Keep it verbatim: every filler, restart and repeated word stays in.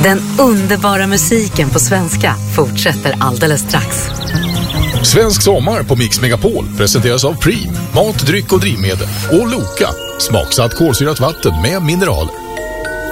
Den underbara musiken på svenska fortsätter alldeles strax. Svensk sommar på Mix Megapol presenteras av Preem, mat, dryck och drivmedel. Och Loka, smaksatt kolsyrat vatten med mineraler.